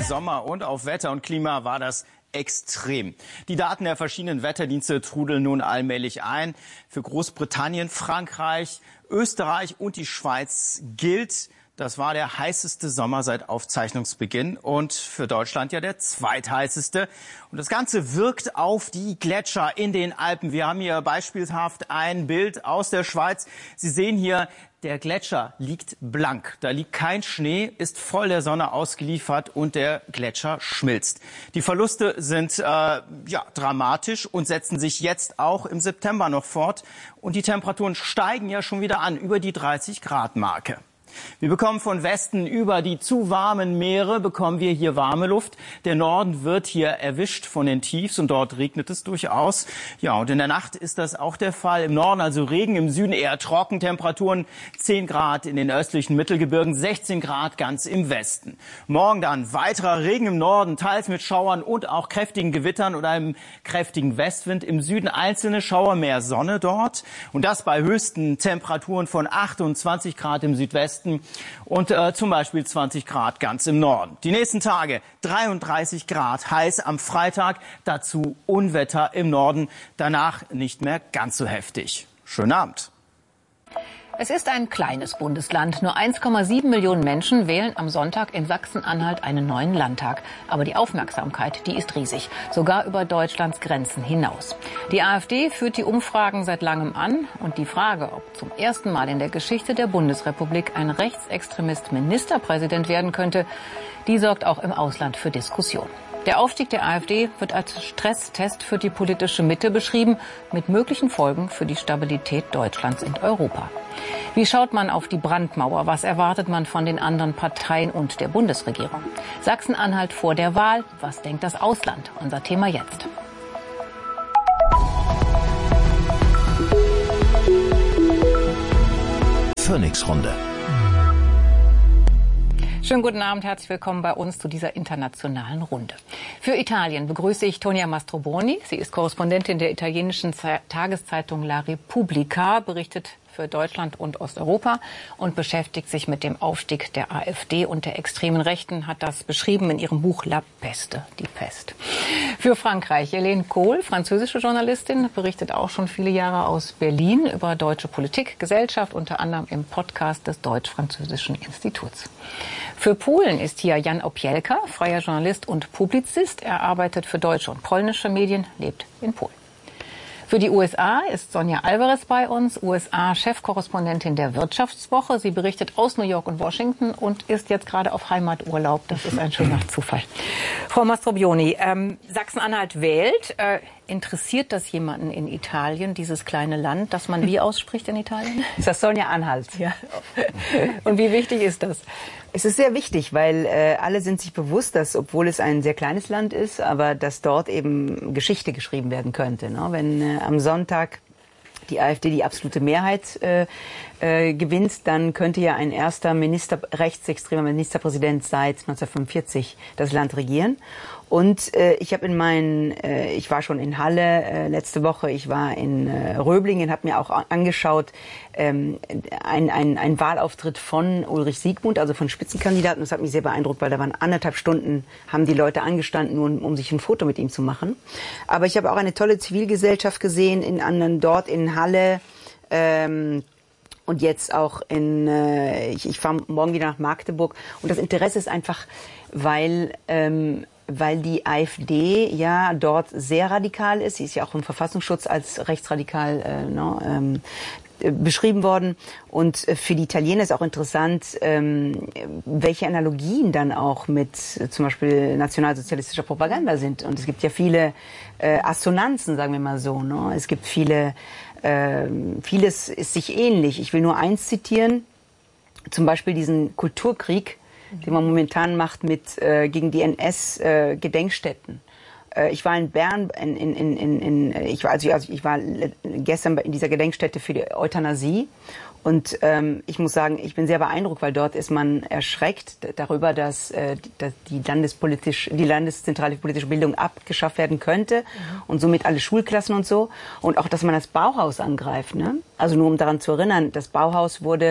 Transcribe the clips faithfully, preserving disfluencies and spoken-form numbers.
Sommer und auf Wetter und Klima war das extrem. Die Daten der verschiedenen Wetterdienste trudeln nun allmählich ein. Für Großbritannien, Frankreich, Österreich und die Schweiz gilt, das war der heißeste Sommer seit Aufzeichnungsbeginn und für Deutschland ja der zweitheißeste. Und das Ganze wirkt auf die Gletscher in den Alpen. Wir haben hier beispielhaft ein Bild aus der Schweiz. Sie sehen hier, der Gletscher liegt blank. Da liegt kein Schnee, ist voll der Sonne ausgeliefert und der Gletscher schmilzt. Die Verluste sind äh, ja, dramatisch und setzen sich jetzt auch im September noch fort. Und die Temperaturen steigen ja schon wieder an, über die dreißig Grad Marke. Wir bekommen von Westen über die zu warmen Meere, bekommen wir hier warme Luft. Der Norden wird hier erwischt von den Tiefs und dort regnet es durchaus. Ja, und in der Nacht ist das auch der Fall. Im Norden also Regen, im Süden eher trocken, Temperaturen zehn Grad in den östlichen Mittelgebirgen, sechzehn Grad ganz im Westen. Morgen dann weiterer Regen im Norden, teils mit Schauern und auch kräftigen Gewittern oder einem kräftigen Westwind. Im Süden einzelne Schauer, mehr Sonne dort. Und das bei höchsten Temperaturen von achtundzwanzig Grad im Südwesten. Und äh, zum Beispiel zwanzig Grad ganz im Norden. Die nächsten Tage dreiunddreißig Grad heiß am Freitag, dazu Unwetter im Norden, danach nicht mehr ganz so heftig. Schönen Abend. Es ist ein kleines Bundesland. Nur eins Komma sieben Millionen Menschen wählen am Sonntag in Sachsen-Anhalt einen neuen Landtag. Aber die Aufmerksamkeit, die ist riesig, sogar über Deutschlands Grenzen hinaus. Die AfD führt die Umfragen seit langem an. Und die Frage, ob zum ersten Mal in der Geschichte der Bundesrepublik ein Rechtsextremist Ministerpräsident werden könnte, die sorgt auch im Ausland für Diskussion. Der Aufstieg der AfD wird als Stresstest für die politische Mitte beschrieben, mit möglichen Folgen für die Stabilität Deutschlands in Europa. Wie schaut man auf die Brandmauer? Was erwartet man von den anderen Parteien und der Bundesregierung? Sachsen-Anhalt vor der Wahl. Was denkt das Ausland? Unser Thema jetzt. Phoenix-Runde. Schönen guten Abend, herzlich willkommen bei uns zu dieser internationalen Runde. Für Italien begrüße ich Tonia Mastroboni. Sie ist Korrespondentin der italienischen Tageszeitung La Repubblica, berichtet für Deutschland und Osteuropa und beschäftigt sich mit dem Aufstieg der AfD und der extremen Rechten, hat das beschrieben in ihrem Buch La Peste, die Pest. Für Frankreich Hélène Kohl, französische Journalistin, berichtet auch schon viele Jahre aus Berlin über deutsche Politik, Gesellschaft, unter anderem im Podcast des Deutsch-Französischen Instituts. Für Polen ist hier Jan Opielka, freier Journalist und Publizist. Er arbeitet für deutsche und polnische Medien, lebt in Polen. Für die U S A ist Sonja Alvarez bei uns, U S A-Chefkorrespondentin der Wirtschaftswoche. Sie berichtet aus New York und Washington und ist jetzt gerade auf Heimaturlaub. Das ist ein schöner Zufall. Frau Mastrobioni, ähm, Sachsen-Anhalt wählt. Äh, interessiert das jemanden in Italien, dieses kleine Land, das man wie ausspricht in Italien? Ist das Sonja-Anhalt? Ja. Und wie wichtig ist das? Es ist sehr wichtig, weil äh, alle sind sich bewusst, dass, obwohl es ein sehr kleines Land ist, aber dass dort eben Geschichte geschrieben werden könnte. Ne? Wenn äh, am Sonntag die AfD die absolute Mehrheit äh, äh, gewinnt, dann könnte ja ein erster Minister, rechtsextremer Ministerpräsident seit neunzehnhundertfünfundvierzig das Land regieren. Und äh, ich habe in meinen, äh, ich war schon in Halle äh, letzte Woche, ich war in äh, Röblingen, habe mir auch angeschaut ähm, ein, ein, ein Wahlauftritt von Ulrich Siegmund, also von Spitzenkandidaten. Das hat mich sehr beeindruckt, weil da waren anderthalb Stunden, haben die Leute angestanden, nur um, um sich ein Foto mit ihm zu machen. Aber ich habe auch eine tolle Zivilgesellschaft gesehen in anderen dort in Halle. Ähm, Und jetzt auch in, äh, ich, ich fahre morgen wieder nach Magdeburg. Und das Interesse ist einfach, weil ähm, weil die AfD ja dort sehr radikal ist. Sie ist ja auch im Verfassungsschutz als rechtsradikal äh, no, ähm, beschrieben worden. Und für die Italiener ist auch interessant, ähm, welche Analogien dann auch mit äh, zum Beispiel nationalsozialistischer Propaganda sind. Und es gibt ja viele äh, Assonanzen, sagen wir mal so. No? Es gibt viele, äh, vieles ist sich ähnlich. Ich will nur eins zitieren, zum Beispiel diesen Kulturkrieg, den man momentan macht mit äh, gegen die N S-Gedenkstätten. Äh, ich war in Bern, in, in, in, in, ich war also, also ich war gestern in dieser Gedenkstätte für die Euthanasie und ähm, ich muss sagen, ich bin sehr beeindruckt, weil dort ist man erschreckt darüber, dass, äh, dass die landespolitisch, die landeszentrale politische Bildung abgeschafft werden könnte mhm. und somit alle Schulklassen und so und auch, dass man das Bauhaus angreift. Ne? Also nur um daran zu erinnern, das Bauhaus wurde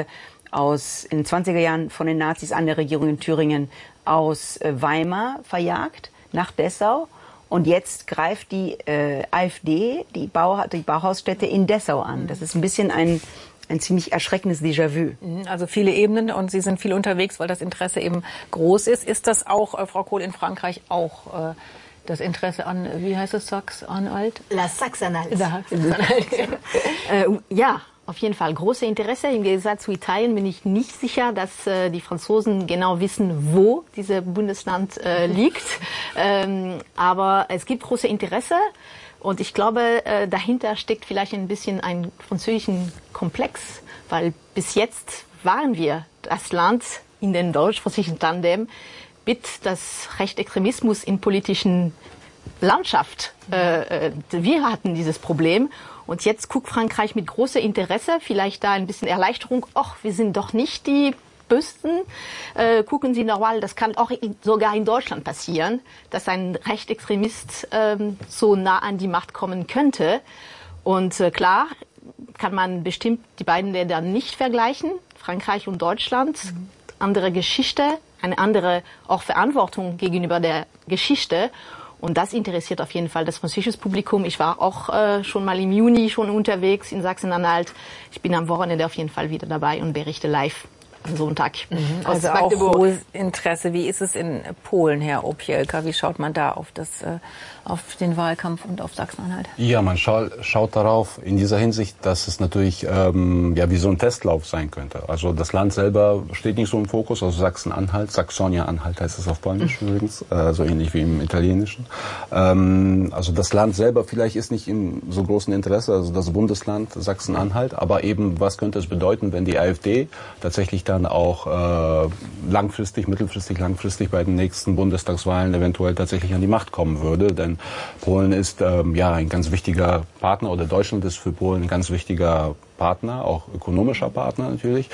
aus, in den zwanziger Jahren von den Nazis an der Regierung in Thüringen aus äh, Weimar verjagt nach Dessau. Und jetzt greift die äh, AfD die, Bau, die Bauhausstätte in Dessau an. Das ist ein bisschen ein, ein ziemlich erschreckendes Déjà-vu. Also viele Ebenen und Sie sind viel unterwegs, weil das Interesse eben groß ist. Ist das auch, äh, Frau Kohl, in Frankreich auch äh, das Interesse an, wie heißt es, Sachsen-Anhalt? La Sachsen-Anhalt. Sachsen-Anhalt. äh, ja. Auf jeden Fall große Interesse. Im Gegensatz zu Italien bin ich nicht sicher, dass äh, die Franzosen genau wissen, wo dieses Bundesland äh, liegt. Ähm, aber es gibt große Interesse und ich glaube, äh, dahinter steckt vielleicht ein bisschen ein französischen Komplex, weil bis jetzt waren wir das Land in den deutsch-französischen Tandem mit das Rechtsextremismus in politischen Landschaft. Äh, wir hatten dieses Problem. Und jetzt guckt Frankreich mit großem Interesse, vielleicht da ein bisschen Erleichterung. Och, wir sind doch nicht die Bösten. Äh, gucken Sie nochmal, das kann auch in, sogar in Deutschland passieren, dass ein Rechtsextremist ähm, so nah an die Macht kommen könnte. Und äh, klar kann man bestimmt die beiden Länder nicht vergleichen, Frankreich und Deutschland. Mhm. Andere Geschichte, eine andere auch Verantwortung gegenüber der Geschichte. Und das interessiert auf jeden Fall das französische Publikum. Ich war auch äh, schon mal im Juni schon unterwegs in Sachsen-Anhalt. Ich bin am Wochenende auf jeden Fall wieder dabei und berichte live am Sonntag. Mhm. Also auch hohes Interesse. Wie ist es in Polen, Herr Opiełka? Wie schaut man da auf, das, äh, auf den Wahlkampf und auf Sachsen-Anhalt? Ja, man scha schaut darauf in dieser Hinsicht, dass es natürlich ähm, ja, wie so ein Testlauf sein könnte. Also das Land selber steht nicht so im Fokus, also Sachsen-Anhalt, Saxonia-Anhalt heißt es auf Polnisch mhm. übrigens, äh, so ähnlich wie im Italienischen. Ähm, also das Land selber vielleicht ist nicht im so großen Interesse, also das Bundesland Sachsen-Anhalt, aber eben was könnte es bedeuten, wenn die AfD tatsächlich dann auch äh, langfristig, mittelfristig, langfristig bei den nächsten Bundestagswahlen eventuell tatsächlich an die Macht kommen würde. Denn Polen ist ähm, ja ein ganz wichtiger Partner oder Deutschland ist für Polen ein ganz wichtiger Partner, auch ökonomischer Partner natürlich.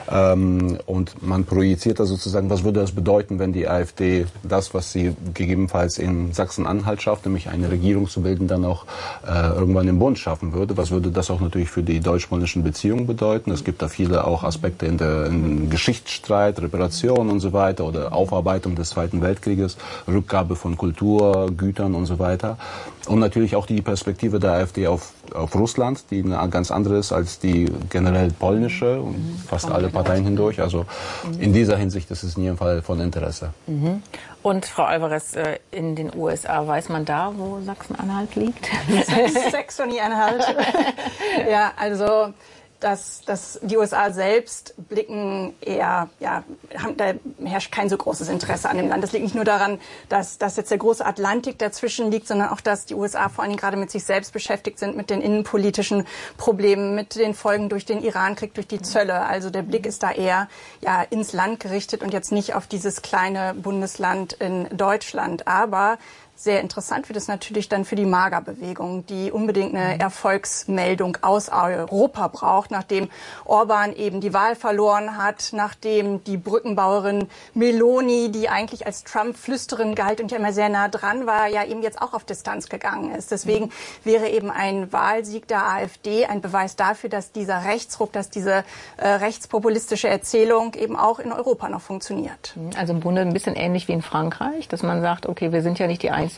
Ähm, und man projiziert da sozusagen, was würde das bedeuten, wenn die AfD das, was sie gegebenenfalls in Sachsen-Anhalt schafft, nämlich eine Regierung zu bilden, dann auch äh, irgendwann im Bund schaffen würde. Was würde das auch natürlich für die deutsch-polnischen Beziehungen bedeuten? Es gibt da viele auch Aspekte in der in Geschichtsstreit, Reparation und so weiter oder Aufarbeitung des Zweiten Weltkrieges, Rückgabe von Kultur, Gütern und so weiter. Und natürlich auch die Perspektive der AfD auf, auf Russland, die eine ganz andere ist als die generell polnische und fast alle Parteien hindurch. Also in dieser Hinsicht ist es in jedem Fall von Interesse. Mhm. Und Frau Alvarez, in den U S A, weiß man da, wo Sachsen-Anhalt liegt? Saxony-Anhalt. Ja, also dass, dass die U S A selbst blicken eher, ja, haben, da herrscht kein so großes Interesse an dem Land. Das liegt nicht nur daran, dass, dass jetzt der große Atlantik dazwischen liegt, sondern auch, dass die U S A vor allen Dingen gerade mit sich selbst beschäftigt sind, mit den innenpolitischen Problemen, mit den Folgen durch den Irankrieg, durch die Zölle. Also der Blick ist da eher ja, ins Land gerichtet und jetzt nicht auf dieses kleine Bundesland in Deutschland. Aber sehr interessant wird es natürlich dann für die MAGA-Bewegung, die unbedingt eine Erfolgsmeldung aus Europa braucht, nachdem Orban eben die Wahl verloren hat, nachdem die Brückenbauerin Meloni, die eigentlich als Trump-Flüsterin galt und ja immer sehr nah dran war, ja eben jetzt auch auf Distanz gegangen ist. Deswegen wäre eben ein Wahlsieg der AfD ein Beweis dafür, dass dieser Rechtsruck, dass diese äh, rechtspopulistische Erzählung eben auch in Europa noch funktioniert. Also im Grunde ein bisschen ähnlich wie in Frankreich, dass man sagt, okay, wir sind ja nicht die einzigen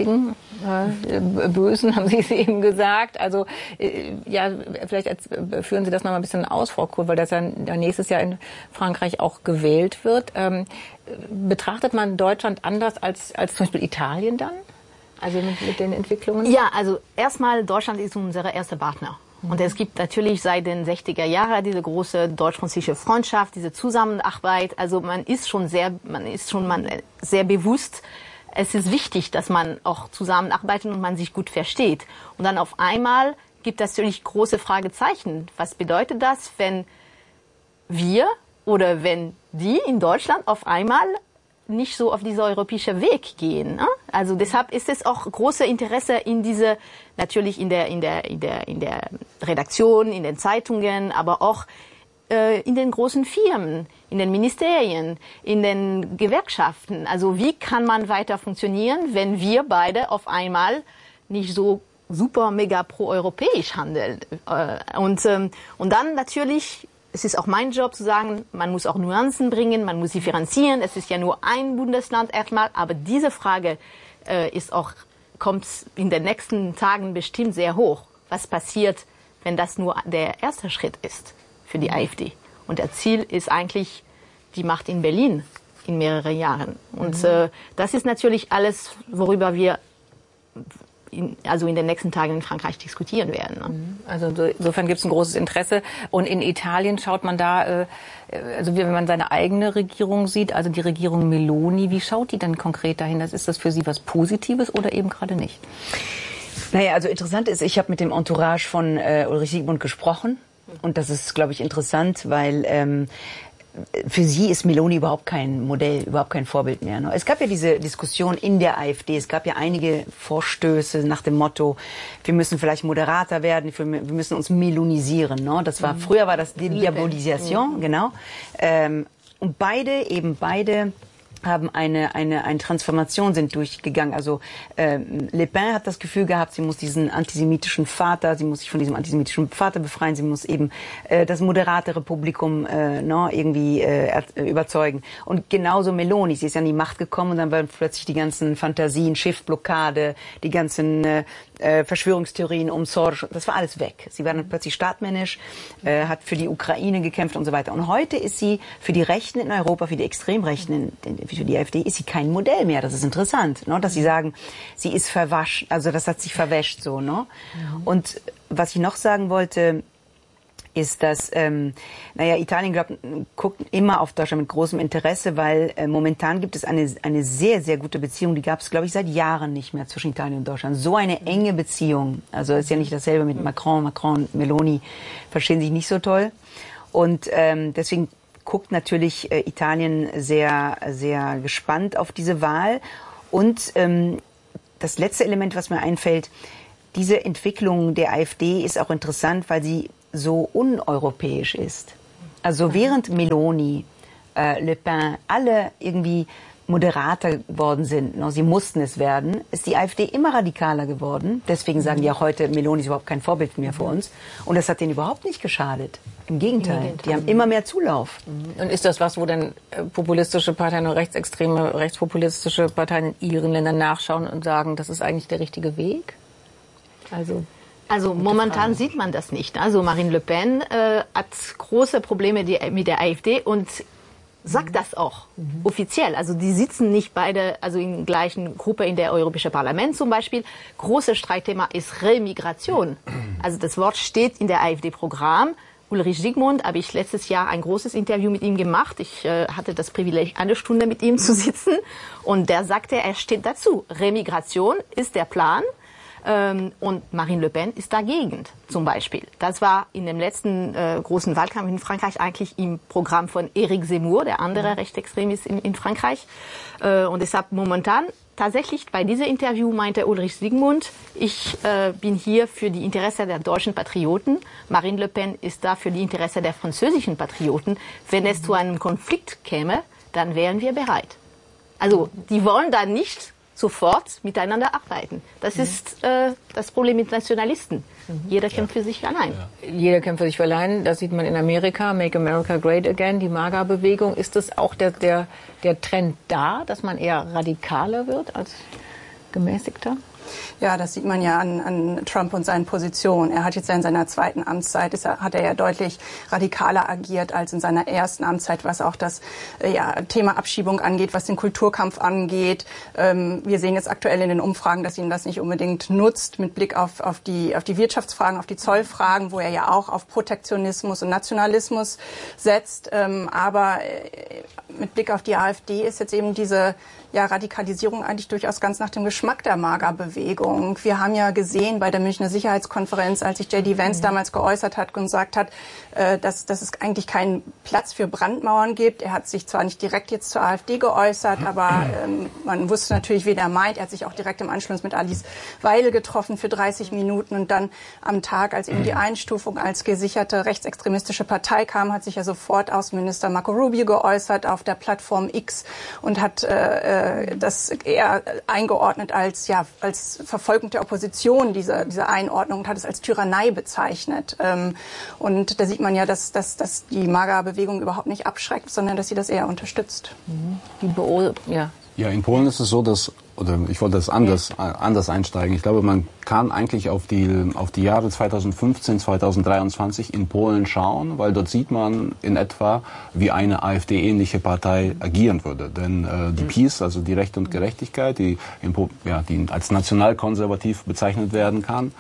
äh, Bösen, haben Sie es eben gesagt. Also äh, ja, vielleicht als, äh, führen Sie das noch mal ein bisschen aus, Frau Kohl, weil das ja nächstes Jahr in Frankreich auch gewählt wird. Ähm, betrachtet man Deutschland anders als, als zum Beispiel Italien dann? Also mit, mit den Entwicklungen? Ja, also erstmal, Deutschland ist unser erster Partner. Und es gibt natürlich seit den sechziger Jahren diese große deutsch-französische Freundschaft, diese Zusammenarbeit. Also man ist schon sehr, man ist schon man sehr bewusst. Es ist wichtig, dass man auch zusammenarbeitet und man sich gut versteht. Und dann auf einmal gibt es natürlich große Fragezeichen. Was bedeutet das, wenn wir oder wenn die in Deutschland auf einmal nicht so auf diesen europäischen Weg gehen? Ne? Also deshalb ist es auch große Interesse in diese, natürlich in der, in der, in der, in der Redaktion, in den Zeitungen, aber auch in den großen Firmen, in den Ministerien, in den Gewerkschaften. Also wie kann man weiter funktionieren, wenn wir beide auf einmal nicht so super mega pro-europäisch handeln? Und, und dann natürlich es ist auch mein Job zu sagen, man muss auch Nuancen bringen, man muss differenzieren. Es ist ja nur ein Bundesland erstmal, aber diese Frage äh, ist auch, kommt in den nächsten Tagen bestimmt sehr hoch. Was passiert, wenn das nur der erste Schritt ist für die AfD? Und das Ziel ist eigentlich die Macht in Berlin in mehreren Jahren. Und mhm. äh, das ist natürlich alles, worüber wir In, also in den nächsten Tagen in Frankreich diskutieren werden. Ne? Also insofern gibt es ein großes Interesse. Und in Italien schaut man da, äh, also wenn man seine eigene Regierung sieht, also die Regierung Meloni, wie schaut die denn konkret dahin? Ist das für Sie was Positives oder eben gerade nicht? Naja, also interessant ist, ich habe mit dem Entourage von äh, Ulrich Siegmund gesprochen. Und das ist, glaube ich, interessant, weil ähm, für sie ist Meloni überhaupt kein Modell, überhaupt kein Vorbild mehr. Ne? Es gab ja diese Diskussion in der AfD, es gab ja einige Vorstöße nach dem Motto, wir müssen vielleicht moderater werden, wir müssen uns melonisieren. Ne? Das war, mhm. Früher war das die Diabolisation, mhm. genau. Ähm, und beide, eben beide, haben eine, eine, eine Transformation sind durchgegangen. Also äh, Le Pen hat das Gefühl gehabt, sie muss diesen antisemitischen Vater, sie muss sich von diesem antisemitischen Vater befreien, sie muss eben äh, das moderatere Publikum äh, no, irgendwie äh, überzeugen. Und genauso Meloni, sie ist ja an die Macht gekommen und dann waren plötzlich die ganzen Fantasien, Schiffblockade, die ganzen äh, äh, Verschwörungstheorien um Soros, das war alles weg. Sie war dann plötzlich staatsmännisch, äh, hat für die Ukraine gekämpft und so weiter. Und heute ist sie für die Rechten in Europa, für die Extremrechten in für die AfD ist sie kein Modell mehr. Das ist interessant, ne? Dass sie sagen, sie ist verwascht, also das hat sich verwäscht so. Ne? Mhm. Und was ich noch sagen wollte, ist, dass, ähm, naja, Italien glaub, guckt immer auf Deutschland mit großem Interesse, weil äh, momentan gibt es eine, eine sehr, sehr gute Beziehung, die gab es, glaube ich, seit Jahren nicht mehr zwischen Italien und Deutschland. So eine enge Beziehung, also ist ja nicht dasselbe mit Macron, Macron und Meloni verstehen sich nicht so toll. Und ähm, deswegen guckt natürlich äh, Italien sehr, sehr gespannt auf diese Wahl. Und ähm, das letzte Element, was mir einfällt, diese Entwicklung der AfD ist auch interessant, weil sie so uneuropäisch ist. Also während Meloni, äh, Le Pen, alle irgendwie moderater geworden sind, no, sie mussten es werden, ist die AfD immer radikaler geworden. Deswegen sagen die auch heute, Meloni ist überhaupt kein Vorbild mehr für uns. Und das hat denen überhaupt nicht geschadet. Im Gegenteil, Im Gegenteil. Die haben immer mehr Zulauf. Und ist das was, wo dann populistische Parteien oder rechtsextreme, rechtspopulistische Parteien in ihren Ländern nachschauen und sagen, das ist eigentlich der richtige Weg? Also Also momentan sieht man das nicht. Also Marine Le Pen äh, hat große Probleme die, mit der AfD und sagt das auch mhm. offiziell. Also die sitzen nicht beide also in der gleichen Gruppe in der Europäischen Parlament zum Beispiel. Großes Streitthema ist Remigration. Also das Wort steht in der AfD-Programm. Ulrich Siegmund habe ich letztes Jahr ein großes Interview mit ihm gemacht. Ich äh, hatte das Privileg, eine Stunde mit ihm zu sitzen. Und der sagte, er steht dazu. Remigration ist der Plan. Ähm, und Marine Le Pen ist dagegen, zum Beispiel. Das war in dem letzten äh, großen Wahlkampf in Frankreich eigentlich im Programm von Éric Zemmour, der andere Rechtsextremist in, in Frankreich. Äh, und deshalb momentan, tatsächlich bei diesem Interview meinte Ulrich Siegmund, ich äh, bin hier für die Interessen der deutschen Patrioten. Marine Le Pen ist da für die Interessen der französischen Patrioten. Wenn es zu einem Konflikt käme, dann wären wir bereit. Also, die wollen da nicht sofort miteinander arbeiten. Das mhm. ist äh, das Problem mit Nationalisten. Mhm. Jeder kämpft ja. für sich allein. Ja. Jeder kämpft für sich allein. Das sieht man in Amerika. Make America Great Again, die MAGA-Bewegung. Ist das auch der, der, der Trend da, dass man eher radikaler wird als gemäßigter? Ja, das sieht man ja an, an Trump und seinen Positionen. Er hat jetzt ja in seiner zweiten Amtszeit, ist er, hat er ja deutlich radikaler agiert als in seiner ersten Amtszeit, was auch das äh, ja, Thema Abschiebung angeht, was den Kulturkampf angeht. Ähm, wir sehen jetzt aktuell in den Umfragen, dass ihn das nicht unbedingt nutzt mit Blick auf, auf, die, auf die Wirtschaftsfragen, auf die Zollfragen, wo er ja auch auf Protektionismus und Nationalismus setzt. Ähm, aber äh, mit Blick auf die AfD ist jetzt eben diese ja, Radikalisierung eigentlich durchaus ganz nach dem Geschmack der MAGA-Bewegung. Wir haben ja gesehen bei der Münchner Sicherheitskonferenz, als sich J D Vance mhm. damals geäußert hat und gesagt hat, äh, dass, dass es eigentlich keinen Platz für Brandmauern gibt. Er hat sich zwar nicht direkt jetzt zur AfD geäußert, aber ähm, man wusste natürlich, wen er meint. Er hat sich auch direkt im Anschluss mit Alice Weidel getroffen für dreißig Minuten und dann am Tag, als eben die Einstufung als gesicherte rechtsextremistische Partei kam, hat sich ja sofort Außenminister Marco Rubio geäußert auf der Plattform X und hat äh, das eher eingeordnet als ja als als Verfolgung der Opposition, diese, diese Einordnung, und hat es als Tyrannei bezeichnet. Ähm, und da sieht man ja, dass, dass, dass die MAGA-Bewegung überhaupt nicht abschreckt, sondern dass sie das eher unterstützt. Mhm. Die Beo- ja. Ja, in Polen ist es so, dass, oder ich wollte das anders, äh, anders einsteigen. Ich glaube, man kann eigentlich auf die, auf die Jahre zweitausendfünfzehn, zweitausenddreiundzwanzig in Polen schauen, weil dort sieht man in etwa, wie eine AfD-ähnliche Partei agieren würde. Denn äh, die PiS, also die Recht und Gerechtigkeit, die, in, ja, die als nationalkonservativ bezeichnet werden kann,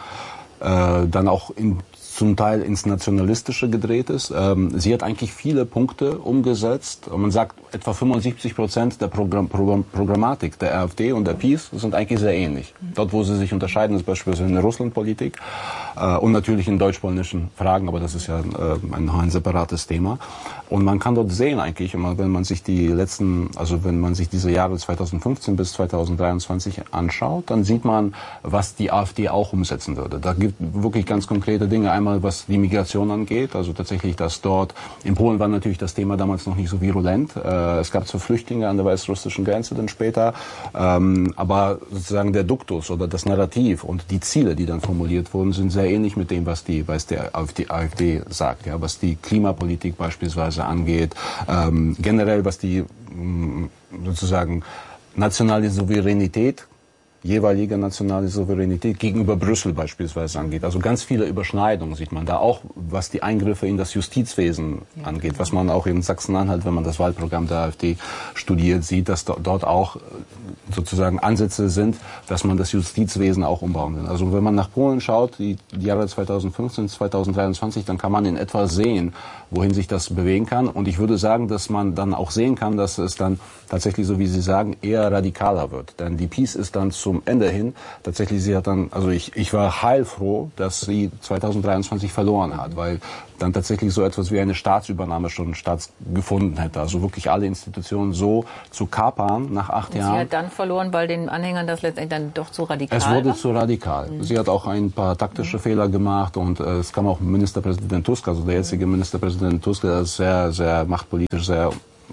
äh, dann auch in zum Teil ins Nationalistische gedreht ist. Ähm, sie hat eigentlich viele Punkte umgesetzt. Man sagt, etwa fünfundsiebzig Prozent der Programm, Programm, Programmatik der AfD und der PiS sind eigentlich sehr ähnlich. Dort, wo sie sich unterscheiden, ist beispielsweise in der Russlandpolitik äh, und natürlich in deutsch-polnischen Fragen, aber das ist ja äh, ein, ein separates Thema. Und man kann dort sehen eigentlich, wenn man sich die letzten, also wenn man sich diese Jahre zweitausendfünfzehn bis zweitausenddreiundzwanzig anschaut, dann sieht man, was die AfD auch umsetzen würde. Da gibt wirklich ganz konkrete Dinge. Einmal was die Migration angeht, also tatsächlich, dass dort, in Polen war natürlich das Thema damals noch nicht so virulent. Äh, es gab zwar Flüchtlinge an der weißrussischen Grenze dann später, ähm, aber sozusagen der Duktus oder das Narrativ und die Ziele, die dann formuliert wurden, sind sehr ähnlich mit dem, was die, was die AfD, AfD sagt, ja, was die Klimapolitik beispielsweise angeht, ähm, generell was die mh, sozusagen nationale Souveränität, jeweilige nationale Souveränität gegenüber Brüssel beispielsweise angeht. Also ganz viele Überschneidungen sieht man da, auch was die Eingriffe in das Justizwesen ja, angeht, was man auch in Sachsen-Anhalt, wenn man das Wahlprogramm der AfD studiert, sieht, dass dort auch sozusagen Ansätze sind, dass man das Justizwesen auch umbauen will. Also wenn man nach Polen schaut, die Jahre zweitausendfünfzehn, zweitausenddreiundzwanzig, dann kann man in etwa sehen, wohin sich das bewegen kann. Und ich würde sagen, dass man dann auch sehen kann, dass es dann tatsächlich, so wie Sie sagen, eher radikaler wird. Denn die PiS ist dann zum Ende hin, tatsächlich, sie hat dann, also ich, ich war heilfroh, dass sie zweitausenddreiundzwanzig verloren hat, weil dann tatsächlich so etwas wie eine Staatsübernahme schon stattgefunden hätte. Also wirklich alle Institutionen so zu kapern nach acht Und Jahren. Sie hat dann verloren, weil den Anhängern das letztendlich dann doch zu radikal war? Es wurde zu radikal. Mhm. Sie hat auch ein paar taktische mhm. Fehler gemacht und äh, es kam auch Ministerpräsident Tusk, also der jetzige Ministerpräsident Tusk, der ist sehr, sehr machtpolitisch, sehr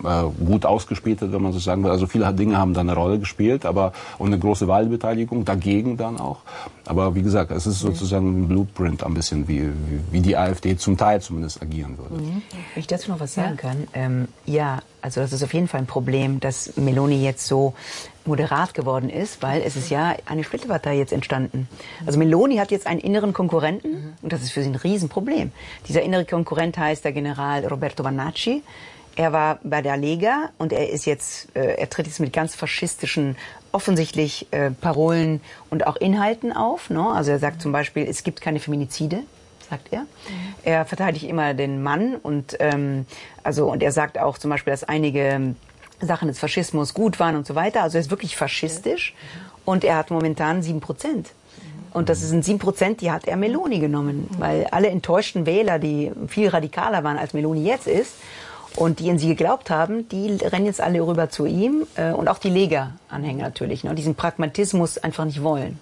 gut ausgespielt hat, wenn man so sagen will. Also viele Dinge haben da eine Rolle gespielt, aber und eine große Wahlbeteiligung dagegen dann auch. Aber wie gesagt, es ist sozusagen ein Blueprint ein bisschen, wie, wie, wie die AfD zum Teil zumindest agieren würde. Mhm. Wenn ich dazu noch was sagen ja. kann, ähm, ja, also das ist auf jeden Fall ein Problem, dass Meloni jetzt so moderat geworden ist, weil es ist ja eine Splitterpartei jetzt entstanden. Also Meloni hat jetzt einen inneren Konkurrenten mhm. und das ist für sie ein Riesenproblem. Dieser innere Konkurrent heißt der General Roberto Vannacci. Er war bei der Lega und er ist jetzt, äh, er tritt jetzt mit ganz faschistischen, offensichtlich äh, Parolen und auch Inhalten auf. Ne? Also er sagt zum Beispiel, es gibt keine Feminizide, sagt er. Mhm. Er verteidigt immer den Mann und ähm, also und er sagt auch zum Beispiel, dass einige Sachen des Faschismus gut waren und so weiter. Also er ist wirklich faschistisch mhm. und er hat momentan sieben Prozent. Und das sind sieben Prozent, die hat er Meloni genommen, mhm. weil alle enttäuschten Wähler, die viel radikaler waren als Meloni jetzt ist, und die in sie geglaubt haben, die rennen jetzt alle rüber zu ihm. Äh, und auch die Lega-Anhänger natürlich, ne, diesen Pragmatismus einfach nicht wollen.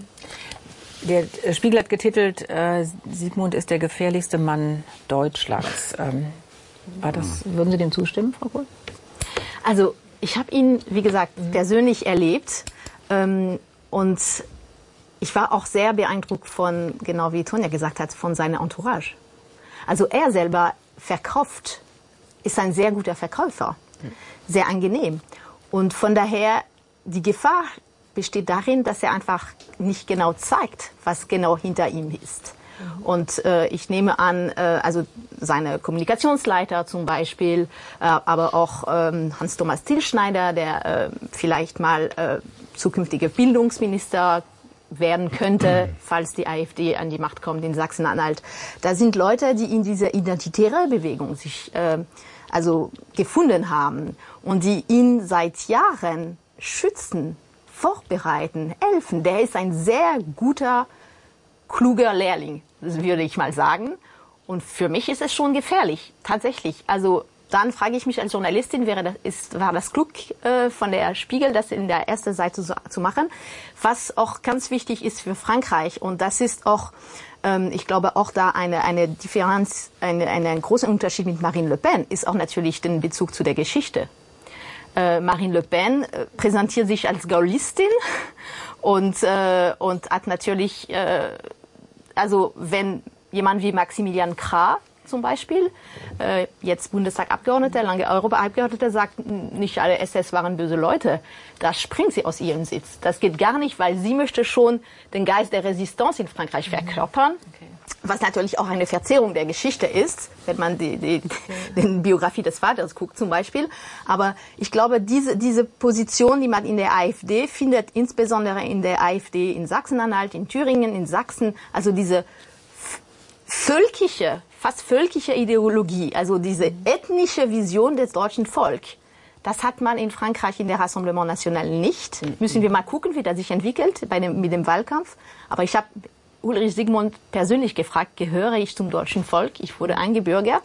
Der Spiegel hat getitelt, äh, Sigmund ist der gefährlichste Mann Deutschlands. Ähm, war das, würden Sie dem zustimmen, Frau Kohl? Also ich habe ihn, wie gesagt, mhm. persönlich erlebt. Ähm, und ich war auch sehr beeindruckt von, genau wie Tonja gesagt hat, von seiner Entourage. Also er selber verkauft, ist ein sehr guter Verkäufer, sehr angenehm. Und von daher, die Gefahr besteht darin, dass er einfach nicht genau zeigt, was genau hinter ihm ist. Mhm. Und äh, ich nehme an, äh, also seine Kommunikationsleiter zum Beispiel, äh, aber auch ähm, Hans-Thomas Tilschneider, der äh, vielleicht mal äh, zukünftige Bildungsminister werden könnte, falls die AfD an die Macht kommt in Sachsen-Anhalt. Da sind Leute, die in dieser identitären Bewegung sich äh, also gefunden haben und die ihn seit Jahren schützen, vorbereiten, helfen. Der ist ein sehr guter, kluger Lehrling, würde ich mal sagen. Und für mich ist es schon gefährlich, tatsächlich. Also dann frage ich mich als Journalistin, wäre das, ist, war das klug äh, von der Spiegel, das in der ersten Seite so, zu machen, was auch ganz wichtig ist für Frankreich. Und das ist auch, ähm, ich glaube, auch da eine, eine Differenz, eine, eine, ein großer Unterschied mit Marine Le Pen ist auch natürlich den Bezug zu der Geschichte. Äh, Marine Le Pen äh, präsentiert sich als Gaullistin Und, äh, und hat natürlich, äh, also wenn jemand wie Maximilian Krah zum Beispiel, äh, jetzt Bundestagabgeordneter, lange Europaabgeordneter, sagt, nicht alle S S waren böse Leute. Da springt sie aus ihrem Sitz. Das geht gar nicht, weil sie möchte schon den Geist der Resistance in Frankreich verkörpern. Okay. Was natürlich auch eine Verzerrung der Geschichte ist, wenn man die, die, die Biografie des Vaters guckt zum Beispiel. Aber ich glaube, diese, diese Position, die man in der AfD findet, insbesondere in der AfD in Sachsen-Anhalt, in Thüringen, in Sachsen, also diese völkische, fast völkische Ideologie, also diese ethnische Vision des deutschen Volkes, das hat man in Frankreich in der Rassemblement National nicht. Müssen wir mal gucken, wie das sich entwickelt bei dem, mit dem Wahlkampf. Aber ich habe Ulrich Sigmund persönlich gefragt, gehöre ich zum deutschen Volk? Ich wurde eingebürgert.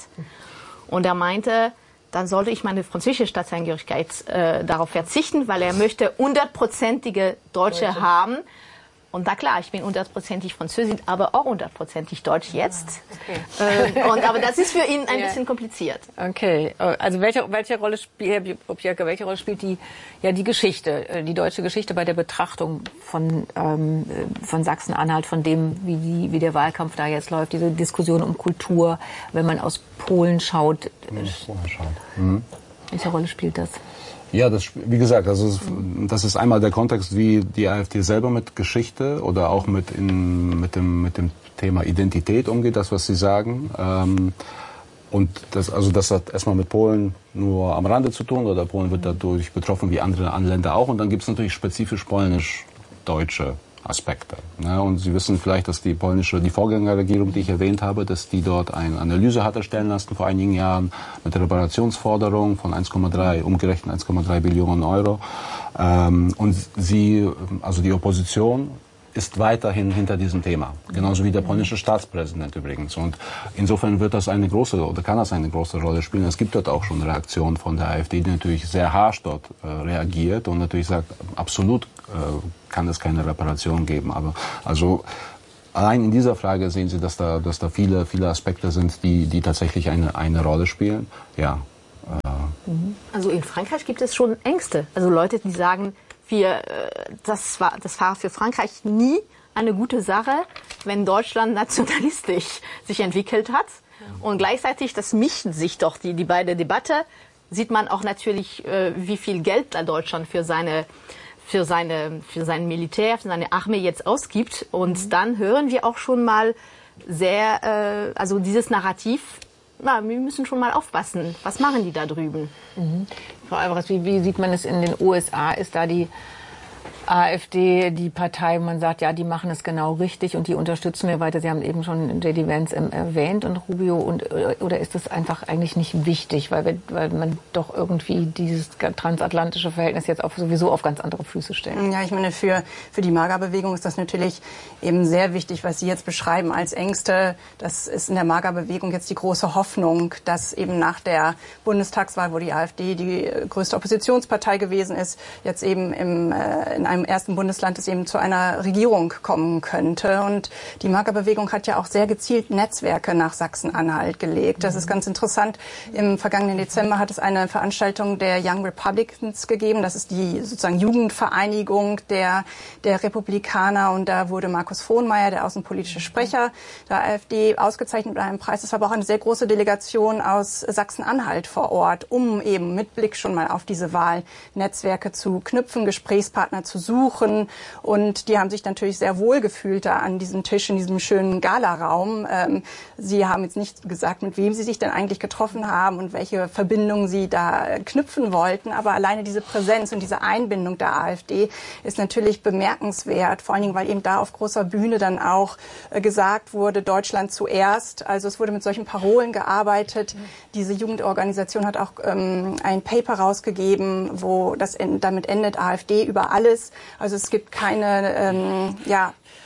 Und er meinte, dann sollte ich meine französische Staatsangehörigkeit äh, darauf verzichten, weil er möchte hundertprozentige Deutsche, Deutsche haben. Und na klar, ich bin hundertprozentig Französin, aber auch hundertprozentig Deutsch jetzt. Okay. Äh, und, aber das ist für ihn ein ja. bisschen kompliziert. Okay, also welche, welche Rolle spielt, welche Rolle spielt die, ja, die Geschichte, die deutsche Geschichte bei der Betrachtung von, ähm, von Sachsen-Anhalt, von dem, wie, die, wie der Wahlkampf da jetzt läuft, diese Diskussion um Kultur, wenn man aus Polen schaut? Polen schaut. Mhm. Welche Rolle spielt das? Ja, das, wie gesagt, also das ist einmal der Kontext, wie die AfD selber mit Geschichte oder auch mit, in, mit, dem, mit dem Thema Identität umgeht, das, was Sie sagen. Ähm, und das, also das hat erstmal mit Polen nur am Rande zu tun, oder Polen wird dadurch betroffen wie andere Länder auch. Und dann gibt es natürlich spezifisch polnisch-deutsche Aspekte. Ja, und Sie wissen vielleicht, dass die polnische, die Vorgängerregierung, die ich erwähnt habe, dass die dort eine Analyse hat erstellen lassen vor einigen Jahren mit der Reparationsforderung von eins Komma drei, umgerechnet eins Komma drei Billionen Euro. Ähm, und sie, also die Opposition ist weiterhin hinter diesem Thema. Genauso wie der polnische Staatspräsident übrigens. Und insofern wird das eine große, oder kann das eine große Rolle spielen. Es gibt dort auch schon Reaktionen von der AfD, die natürlich sehr harsch dort äh, reagiert und natürlich sagt, absolut äh, kann es keine Reparation geben. Aber also allein in dieser Frage sehen Sie, dass da, dass da viele, viele Aspekte sind, die, die tatsächlich eine, eine Rolle spielen. Ja. Äh. Also in Frankreich gibt es schon Ängste. Also Leute, die sagen, wir, das war, das war für Frankreich nie eine gute Sache, wenn Deutschland nationalistisch sich entwickelt hat. Und gleichzeitig, das mischt sich doch, die, die beide Debatte, sieht man auch natürlich, wie viel Geld da Deutschland für seine, für seine, für sein Militär, für seine Armee jetzt ausgibt. Und dann hören wir auch schon mal sehr, also dieses Narrativ, na, wir müssen schon mal aufpassen. Was machen die da drüben? Mhm. Frau Alvarez, wie, wie sieht man es in den U S A? Ist da die AfD die Partei, man sagt, ja, die machen es genau richtig und die unterstützen wir weiter? Sie haben eben schon J D Vance erwähnt und Rubio. Und, oder ist das einfach eigentlich nicht wichtig, weil, wir, weil man doch irgendwie dieses transatlantische Verhältnis jetzt auf, sowieso auf ganz andere Füße stellt? Ja, ich meine, für, für die MAGA-Bewegung ist das natürlich eben sehr wichtig, was Sie jetzt beschreiben als Ängste. Das ist in der MAGA-Bewegung jetzt die große Hoffnung, dass eben nach der Bundestagswahl, wo die AfD die größte Oppositionspartei gewesen ist, jetzt eben im, äh, in einem im ersten Bundesland es eben zu einer Regierung kommen könnte. Und die MAGA-Bewegung hat ja auch sehr gezielt Netzwerke nach Sachsen-Anhalt gelegt. Das ist ganz interessant. Im vergangenen Dezember hat es eine Veranstaltung der Young Republicans gegeben. Das ist die sozusagen Jugendvereinigung der, der Republikaner. Und da wurde Markus Frohnmayer, der außenpolitische Sprecher der AfD, ausgezeichnet mit einem Preis. Es war aber auch eine sehr große Delegation aus Sachsen-Anhalt vor Ort, um eben mit Blick schon mal auf diese Wahl Netzwerke zu knüpfen, Gesprächspartner zu suchen, und die haben sich natürlich sehr wohl gefühlt da an diesem Tisch in diesem schönen Galaraum. Ähm, sie haben jetzt nicht gesagt, mit wem sie sich denn eigentlich getroffen haben und welche Verbindungen sie da knüpfen wollten, aber alleine diese Präsenz und diese Einbindung der AfD ist natürlich bemerkenswert, vor allen Dingen, weil eben da auf großer Bühne dann auch äh, gesagt wurde, Deutschland zuerst. Also es wurde mit solchen Parolen gearbeitet. Diese Jugendorganisation hat auch ähm, ein Paper rausgegeben, wo das en- damit endet, AfD über alles. Also es gibt keine, ähm, ja,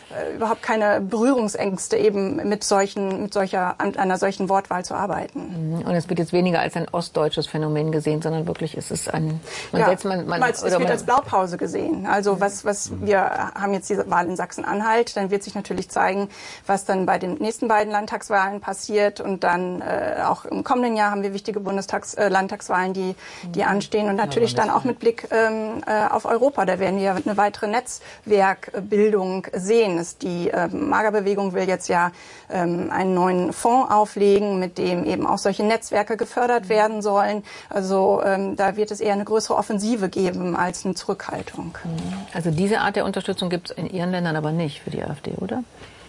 äh, überhaupt keine Berührungsängste, eben mit solchen, mit solcher, an einer solchen Wortwahl zu arbeiten. Und es wird jetzt weniger als ein ostdeutsches Phänomen gesehen, sondern wirklich ist es ein, man ja, setzt, man, man, es oder wird man, als Blaupause gesehen. Also was, was wir haben jetzt diese Wahl in Sachsen-Anhalt, dann wird sich natürlich zeigen, was dann bei den nächsten beiden Landtagswahlen passiert, und dann äh, auch im kommenden Jahr haben wir wichtige Bundestags-, äh, Landtagswahlen, die, die anstehen, und natürlich dann auch mit Blick ähm, äh, auf Europa. Da werden wir eine weitere Netzwerkbildung sehen. Es, die äh, Magerbewegung will jetzt ja ähm, einen neuen Fonds auflegen, mit dem eben auch solche Netzwerke gefördert werden sollen. Also ähm, da wird es eher eine größere Offensive geben als eine Zurückhaltung. also diese Art der Unterstützung gibt es in Ihren Ländern aber nicht für die AfD, oder?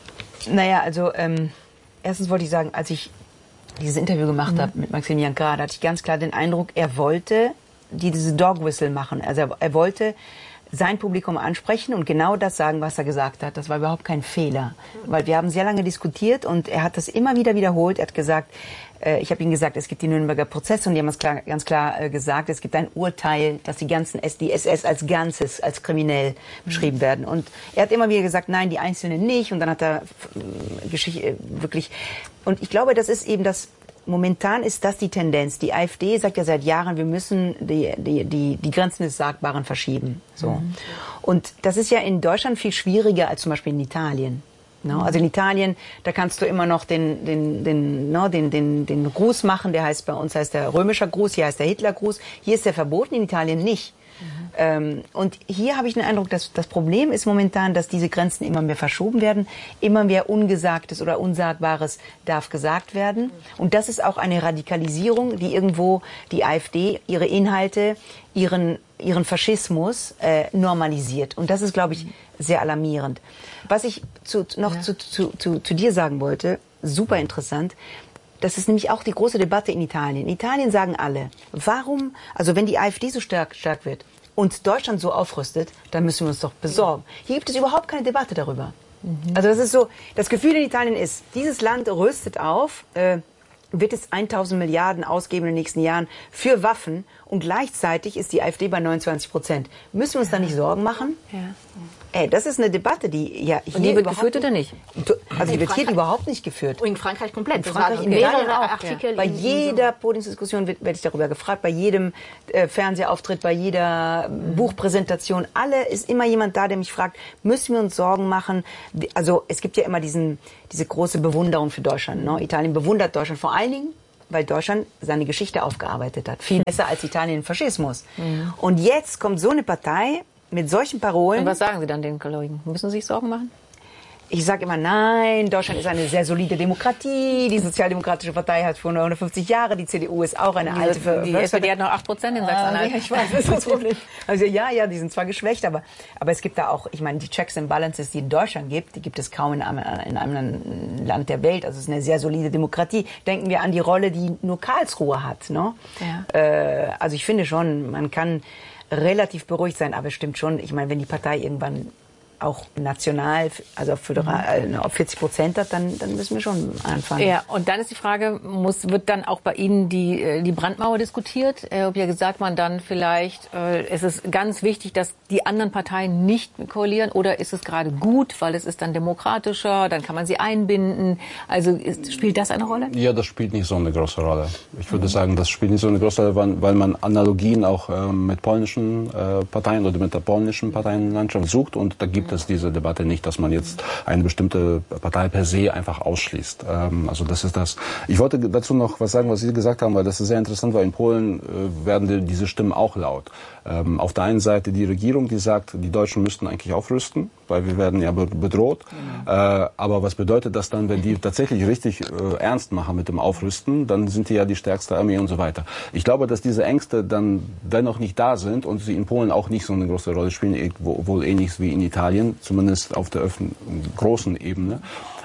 Naja, also ähm, erstens wollte ich sagen, als ich dieses Interview gemacht mhm. habe mit Maximilian Krah, da hatte ich ganz klar den Eindruck, er wollte die diese Dog Whistle machen. Also er, er wollte sein Publikum ansprechen und genau das sagen, was er gesagt hat. Das war überhaupt kein Fehler, weil wir haben sehr lange diskutiert und er hat das immer wieder wiederholt. Er hat gesagt, äh, ich habe ihm gesagt, es gibt die Nürnberger Prozesse und die haben es klar, ganz klar äh, gesagt, es gibt ein Urteil, dass die ganzen S D S S als Ganzes, als kriminell beschrieben mhm. werden. Und er hat immer wieder gesagt, nein, die Einzelnen nicht. Und dann hat er äh, Geschichte äh, wirklich. Und ich glaube, das ist eben das. Momentan ist das die Tendenz. Die AfD sagt ja seit Jahren, wir müssen die, die, die, die Grenzen des Sagbaren verschieben. So. Mhm. Und das ist ja in Deutschland viel schwieriger als zum Beispiel in Italien. No? Also in Italien, da kannst du immer noch den, den, den, no, den, den, den Gruß machen, der heißt bei uns heißt der römischer Gruß, hier heißt der Hitlergruß. Hier ist der verboten, in Italien nicht. Mhm. Ähm, und hier habe ich den Eindruck, dass das Problem ist momentan, dass diese Grenzen immer mehr verschoben werden. Immer mehr Ungesagtes oder Unsagbares darf gesagt werden. Und das ist auch eine Radikalisierung, die irgendwo die AfD ihre Inhalte, ihren, ihren Faschismus äh, normalisiert. Und das ist, glaube ich, sehr alarmierend. Was ich zu, noch ja. zu, zu, zu, zu dir sagen wollte, super interessant. Das ist nämlich auch die große Debatte in Italien. In Italien sagen alle, warum, also wenn die AfD so stark, stark wird und Deutschland so aufrüstet, dann müssen wir uns doch besorgen. Hier gibt es überhaupt keine Debatte darüber. Mhm. Also das ist so, das Gefühl in Italien ist, dieses Land rüstet auf, äh, wird es tausend Milliarden ausgeben in den nächsten Jahren für Waffen und gleichzeitig ist die AfD bei neunundzwanzig Prozent. Müssen wir uns da nicht Sorgen machen? Ja. Ey, das ist eine Debatte, die ja hier und die wird geführt oder nicht? Also die wird hier überhaupt nicht geführt. Und in Frankreich komplett. In Frankreich in mehrere Artikel. Bei jeder Podiumsdiskussion werde ich darüber gefragt, bei jedem äh, Fernsehauftritt, bei jeder mhm. Buchpräsentation. Alle ist immer jemand da, der mich fragt, müssen wir uns Sorgen machen? Also es gibt ja immer diesen, diese große Bewunderung für Deutschland. Ne? Italien bewundert Deutschland vor allen Dingen, weil Deutschland seine Geschichte aufgearbeitet hat. Viel besser als Italien den Faschismus. Mhm. Und jetzt kommt so eine Partei mit solchen Parolen. Und was sagen Sie dann den Kollegen? Müssen Sie sich Sorgen machen? Ich sage immer, nein, Deutschland ist eine sehr solide Demokratie. Die Sozialdemokratische Partei hat schon hundertfünfzig Jahre. Die C D U ist auch eine die, alte... Die S P D hat noch acht Prozent in Sachsen-Anhalt. Ah, ich weiß, das ist das Problem. Also ja, ja, die sind zwar geschwächt, aber, aber es gibt da auch, ich meine, die Checks and Balances, die in Deutschland gibt, die gibt es kaum in einem, in einem Land der Welt. Also es ist eine sehr solide Demokratie. Denken wir an die Rolle, die nur Karlsruhe hat. Ne? Ja. Äh, also ich finde schon, man kann relativ beruhigt sein, aber es stimmt schon, ich meine, wenn die Partei irgendwann auch national, also föderal, mhm. auf vierzig Prozent hat, dann, dann müssen wir schon anfangen. Ja, und dann ist die Frage, muss, wird dann auch bei Ihnen die, die Brandmauer diskutiert? Äh, ja, sagt man dann vielleicht, äh, es ist ganz wichtig, dass die anderen Parteien nicht koalieren, oder ist es gerade gut, weil es ist dann demokratischer, dann kann man sie einbinden? Also ist, spielt das eine Rolle? Ja, das spielt nicht so eine große Rolle. Ich würde mhm. sagen, das spielt nicht so eine große Rolle, weil man Analogien auch äh, mit polnischen äh, Parteien oder mit der polnischen Parteienlandschaft sucht, und da gibt es diese Debatte nicht, dass man jetzt eine bestimmte Partei per se einfach ausschließt. Ähm, also das ist das. Ich wollte dazu noch was sagen, was Sie gesagt haben, weil das ist sehr interessant, weil in Polen äh, werden die, diese Stimmen auch laut. Ähm, auf der einen Seite die Regierung, die sagt, die Deutschen müssten eigentlich aufrüsten, weil wir werden ja bedroht. Mhm. Äh, aber was bedeutet das dann, wenn die tatsächlich richtig äh, ernst machen mit dem Aufrüsten, dann sind die ja die stärkste Armee und so weiter. Ich glaube, dass diese Ängste dann dennoch nicht da sind und sie in Polen auch nicht so eine große Rolle spielen, wohl ähnlich wie in Italien, zumindest auf der großen Ebene.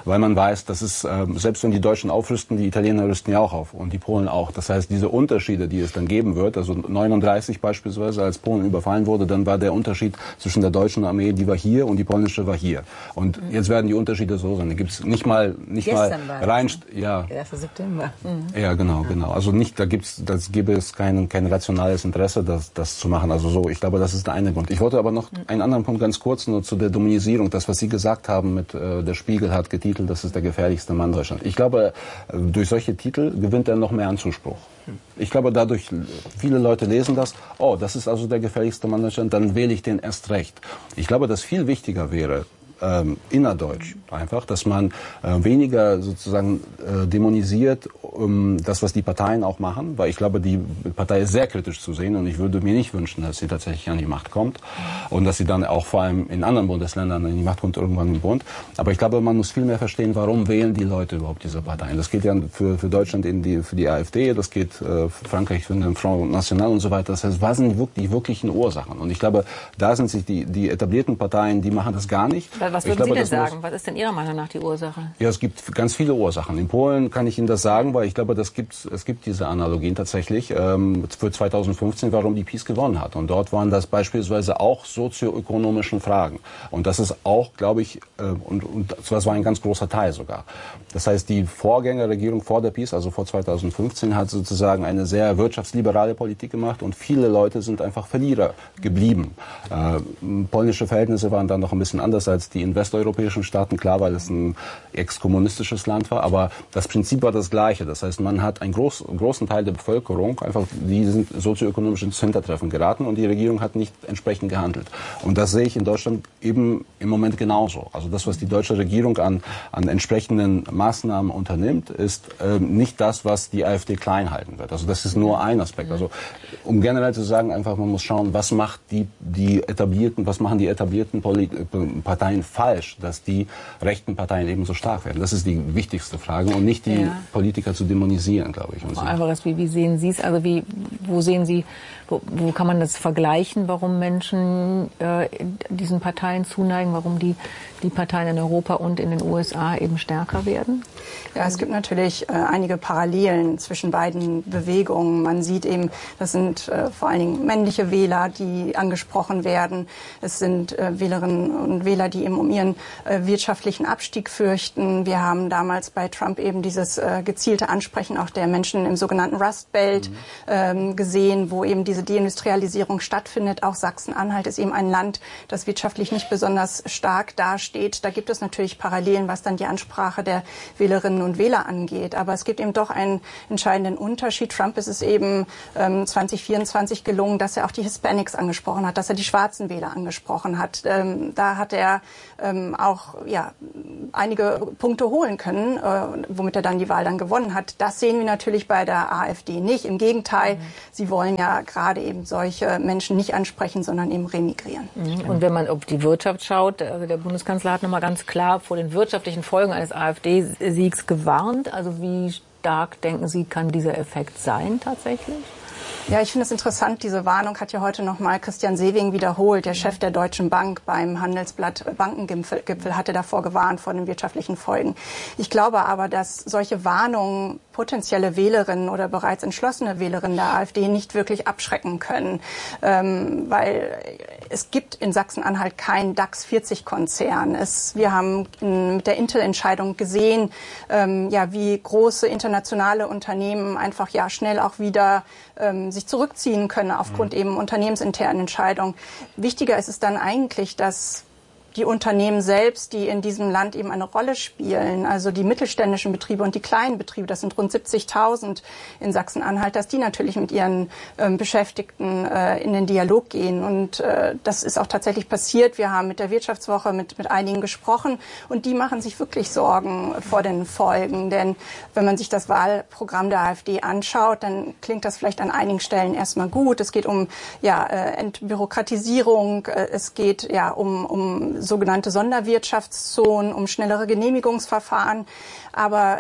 weil man weiß, dass es, äh, selbst wenn die Deutschen aufrüsten, die Italiener rüsten ja auch auf und die Polen auch. Das heißt, diese Unterschiede, die es dann geben wird, also neununddreißig beispielsweise, als Polen überfallen wurde, dann war der Unterschied zwischen der deutschen Armee, die war hier, und die polnische war hier. Und mhm. jetzt werden die Unterschiede so sein. Da gibt es nicht mal, nicht Gestern mal war rein, das, ne? ja. erster September. Mhm. Ja, genau, genau. Also nicht, da gibt's, das gäbe es kein, kein rationales Interesse, das, das zu machen. Also so, ich glaube, das ist der eine Grund. Ich wollte aber noch einen anderen Punkt ganz kurz nur zu der Dämonisierung. Das, was Sie gesagt haben mit, äh, der Spiegel hat getitelt, das ist der gefährlichste Mann Deutschlands. Ich glaube, äh, durch solche Titel gewinnt er noch mehr an Zuspruch. Ich glaube, dadurch, viele Leute lesen das, oh, das ist also der gefährlichste Mann Deutschlands, dann wähle ich den erst recht. Ich glaube, dass viel wichtiger wäre, Ähm, innerdeutsch einfach, dass man äh, weniger sozusagen äh, dämonisiert ähm, das, was die Parteien auch machen, weil ich glaube, die Partei ist sehr kritisch zu sehen und ich würde mir nicht wünschen, dass sie tatsächlich an die Macht kommt und dass sie dann auch vor allem in anderen Bundesländern an die Macht kommt, irgendwann im Bund. Aber ich glaube, man muss viel mehr verstehen, warum wählen die Leute überhaupt diese Parteien. Das geht ja für, für Deutschland in die, für die AfD, das geht äh, für Frankreich für den Front National und so weiter. Das heißt, was sind die, wirklich, die wirklichen Ursachen? Und ich glaube, da sind sich die, die etablierten Parteien, die machen das gar nicht. Was würden glaube, Sie denn sagen? Was ist denn Ihrer Meinung nach die Ursache? Ja, es gibt ganz viele Ursachen. In Polen kann ich Ihnen das sagen, weil ich glaube, das gibt, es gibt diese Analogien tatsächlich ähm, für zweitausendfünfzehn, warum die PiS gewonnen hat. Und dort waren das beispielsweise auch sozioökonomischen Fragen. Und das ist auch, glaube ich, äh, und, und das war ein ganz großer Teil sogar. Das heißt, die Vorgängerregierung vor der PiS, also vor zweitausendfünfzehn, hat sozusagen eine sehr wirtschaftsliberale Politik gemacht und viele Leute sind einfach Verlierer geblieben. Äh, polnische Verhältnisse waren dann noch ein bisschen anders als die in westeuropäischen Staaten, klar, weil es ein ex-kommunistisches Land war, aber das Prinzip war das gleiche. Das heißt, man hat einen groß, großen Teil der Bevölkerung, einfach, die sind sozioökonomisch ins Hintertreffen geraten und die Regierung hat nicht entsprechend gehandelt. Und das sehe ich in Deutschland eben im Moment genauso. Also das, was die deutsche Regierung an, an entsprechenden Maßnahmen unternimmt, ist ähm, nicht das, was die AfD klein halten wird. Also das ist nur ein Aspekt. Also um generell zu sagen, einfach man muss schauen, was macht die, die etablierten, was machen die etablierten Poli- Parteien falsch, dass die rechten Parteien eben so stark werden. Das ist die wichtigste Frage und nicht die ja. Politiker zu dämonisieren, glaube ich. Frau Alvarez, wie, wie sehen Sie es? Also wie, wo sehen Sie, wo, wo kann man das vergleichen, warum Menschen äh, diesen Parteien zuneigen, warum die, die Parteien in Europa und in den U S A eben stärker werden? Ja, es gibt natürlich äh, einige Parallelen zwischen beiden Bewegungen. Man sieht eben, das sind äh, vor allen Dingen männliche Wähler, die angesprochen werden. Es sind äh, Wählerinnen und Wähler, die eben um ihren äh, wirtschaftlichen Abstieg fürchten. Wir haben damals bei Trump eben dieses äh, gezielte Ansprechen auch der Menschen im sogenannten Rust Belt mhm. ähm, gesehen, wo eben diese Deindustrialisierung stattfindet. Auch Sachsen-Anhalt ist eben ein Land, das wirtschaftlich nicht besonders stark dasteht. Da gibt es natürlich Parallelen, was dann die Ansprache der Wählerinnen und Wähler angeht. Aber es gibt eben doch einen entscheidenden Unterschied. Trump ist es eben ähm, zwanzig vierundzwanzig gelungen, dass er auch die Hispanics angesprochen hat, dass er die schwarzen Wähler angesprochen hat. Ähm, da hat er ähm, auch ja, einige Punkte holen können, äh, womit er dann die Wahl dann gewonnen hat. Das sehen wir natürlich bei der AfD nicht. Im Gegenteil, mhm. sie wollen ja gerade eben solche Menschen nicht ansprechen, sondern eben remigrieren. Mhm. Und wenn man auf die Wirtschaft schaut, also der Bundeskanzler hat nochmal ganz klar vor den wirtschaftlichen Folgen eines AfD-Siegs gewarnt. Also wie stark, denken Sie, kann dieser Effekt sein tatsächlich? Ja, ich finde es interessant, diese Warnung hat ja heute nochmal Christian Sewing wiederholt. Der Chef der Deutschen Bank beim Handelsblatt Bankengipfel Gipfel hatte davor gewarnt vor den wirtschaftlichen Folgen. Ich glaube aber, dass solche Warnungen potenzielle Wählerinnen oder bereits entschlossene Wählerinnen der AfD nicht wirklich abschrecken können, ähm, weil es gibt in Sachsen-Anhalt keinen DAX vierzig Konzern. Es, wir haben in, mit der Intel-Entscheidung gesehen, ähm, ja, wie große internationale Unternehmen einfach ja schnell auch wieder ähm, sich zurückziehen können aufgrund mhm. eben unternehmensinternen Entscheidungen. Wichtiger ist es dann eigentlich, dass die Unternehmen selbst, die in diesem Land eben eine Rolle spielen, also die mittelständischen Betriebe und die kleinen Betriebe, das sind rund siebzigtausend in Sachsen-Anhalt, dass die natürlich mit ihren ähm, Beschäftigten äh, in den Dialog gehen. Und äh, das ist auch tatsächlich passiert. Wir haben mit der Wirtschaftswoche mit, mit einigen gesprochen und die machen sich wirklich Sorgen vor den Folgen. Denn wenn man sich das Wahlprogramm der AfD anschaut, dann klingt das vielleicht an einigen Stellen erstmal gut. Es geht um ja, äh, Entbürokratisierung, äh, es geht ja um, um sogenannte Sonderwirtschaftszonen, um schnellere Genehmigungsverfahren. Aber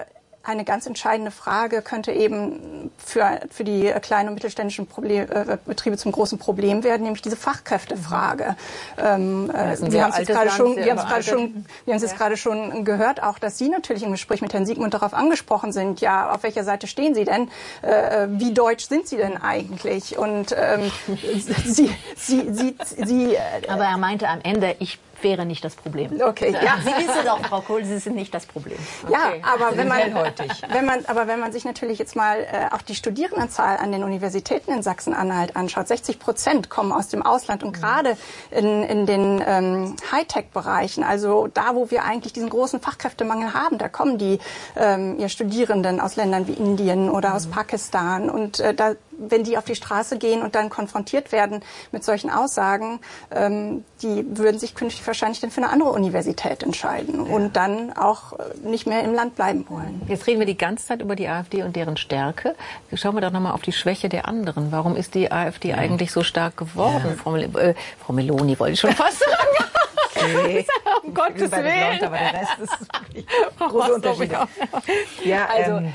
eine ganz entscheidende Frage könnte eben für, für die kleinen und mittelständischen Problem, äh, Betriebe zum großen Problem werden, nämlich diese Fachkräftefrage. Ähm, äh, wir haben es jetzt gerade schon, wir haben es gerade schon, wir haben es jetzt gerade schon gehört, auch, dass Sie natürlich im Gespräch mit Herrn Siegmund darauf angesprochen sind. Ja, auf welcher Seite stehen Sie denn? Äh, wie deutsch sind Sie denn eigentlich? Und ähm, Sie, Sie, Sie, Sie. Äh, Aber er meinte am Ende, ich wäre nicht das Problem. Okay, ja. Sie wissen doch, Frau Kohl, Sie sind nicht das Problem. Ja, Okay. aber wenn man, wenn man, aber wenn man sich natürlich jetzt mal äh, auch die Studierendenzahl an den Universitäten in Sachsen-Anhalt anschaut, sechzig Prozent kommen aus dem Ausland und gerade in, in den ähm, Hightech-Bereichen, also da, wo wir eigentlich diesen großen Fachkräftemangel haben, da kommen die ähm, ja, Studierenden aus Ländern wie Indien oder aus Pakistan und äh, da wenn die auf die Straße gehen und dann konfrontiert werden mit solchen Aussagen, ähm, die würden sich künftig wahrscheinlich dann für eine andere Universität entscheiden ja. und dann auch nicht mehr im Land bleiben wollen. Jetzt reden wir die ganze Zeit über die AfD und deren Stärke. Schauen wir doch nochmal auf die Schwäche der anderen. Warum ist die AfD ja. eigentlich so stark geworden? Ja. Frau, äh, Frau Meloni wollte ich schon fast sagen. Okay. Um Gottes Willen. Aber der Rest ist große Unterschiede. Ja, also ähm,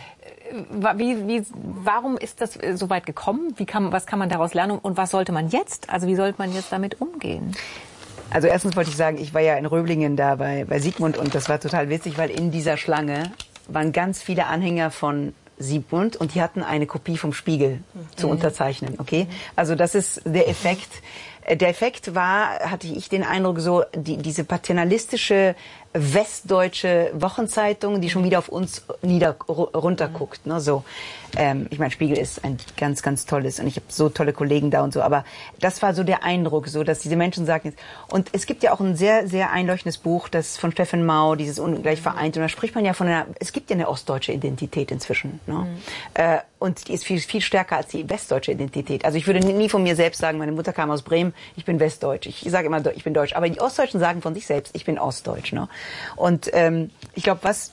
Wie, wie, warum ist das so weit gekommen? Wie kann, was kann man daraus lernen und was sollte man jetzt? Also wie sollte man jetzt damit umgehen? Also erstens wollte ich sagen, ich war ja in Röblingen da bei, bei Siegmund und das war total witzig, weil in dieser Schlange waren ganz viele Anhänger von Siegmund und die hatten eine Kopie vom Spiegel mhm. zu unterzeichnen. Okay, also das ist der Effekt. Der Effekt war, hatte ich den Eindruck, so die, diese paternalistische westdeutsche Wochenzeitung, die schon wieder auf uns nieder runterguckt. Ne, so. Ähm, ich meine, Spiegel ist ein ganz, ganz tolles und ich habe so tolle Kollegen da und so. Aber das war so der Eindruck, so dass diese Menschen sagen. Und es gibt ja auch ein sehr, sehr einleuchtendes Buch, das von Steffen Mau, dieses Ungleich vereint. Und da spricht man ja von einer. Es gibt ja eine ostdeutsche Identität inzwischen. Ne? Mhm. Äh, und die ist viel, viel stärker als die westdeutsche Identität. Also ich würde nie von mir selbst sagen, meine Mutter kam aus Bremen, ich bin westdeutsch. Ich sage immer, ich bin deutsch. Aber die Ostdeutschen sagen von sich selbst, ich bin ostdeutsch. Ne? Und ähm, ich glaube, was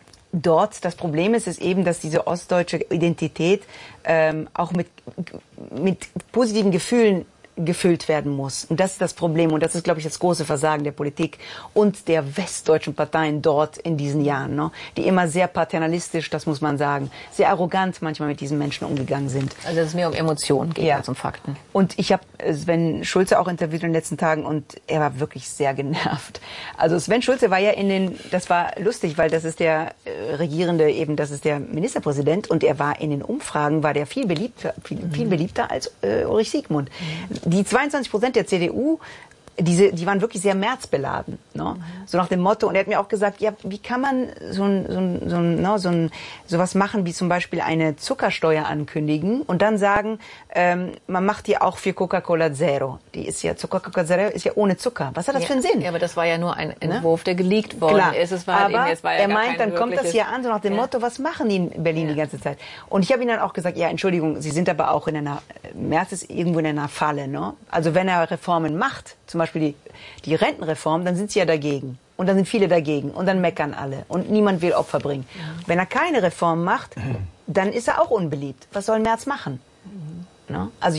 dort das Problem ist, ist eben, dass diese ostdeutsche Identität ähm, auch mit, mit positiven Gefühlen gefüllt werden muss. Und das ist das Problem. Und das ist, glaube ich, das große Versagen der Politik und der westdeutschen Parteien dort in diesen Jahren, ne? Die immer sehr paternalistisch, das muss man sagen, sehr arrogant manchmal mit diesen Menschen umgegangen sind. Also dass es mehr um Emotionen geht ja. als um Fakten. Und ich habe Sven Schulze auch interviewt in den letzten Tagen und er war wirklich sehr genervt. Also Sven Schulze war ja in den, das war lustig, weil das ist der äh, Regierende eben, das ist der Ministerpräsident und er war in den Umfragen, war der viel beliebter, viel, viel beliebter als äh, Ulrich Siegmund. Mhm. Die zweiundzwanzig Prozent der C D U, diese, die waren wirklich sehr märzbeladen. Ne? Mhm. So nach dem Motto. Und er hat mir auch gesagt, ja, wie kann man so ein, so ein, so ein, no, so ein, sowas machen, wie zum Beispiel eine Zuckersteuer ankündigen und dann sagen, ähm, man macht die auch für Coca-Cola Zero. Die ist ja, Coca-Cola Zero ist ja ohne Zucker. Was hat das ja, für einen Sinn? Ja, aber das war ja nur ein Entwurf, der geleakt worden Klar. ist. Es war aber halt eben, es war ja er meint, dann kommt das hier an, so nach dem ja. Motto, was machen die in Berlin ja. die ganze Zeit? Und ich habe ihm dann auch gesagt, ja, Entschuldigung, Sie sind aber auch in einer, Merz ist irgendwo in einer Falle. Ne? Also wenn er Reformen macht, zum Beispiel die, die Rentenreform, dann sind sie ja dagegen. Und dann sind viele dagegen. Und dann meckern alle. Und niemand will Opfer bringen. Mhm. Wenn er keine Reform macht, dann ist er auch unbeliebt. Was soll Merz machen? Mhm. Ne? Also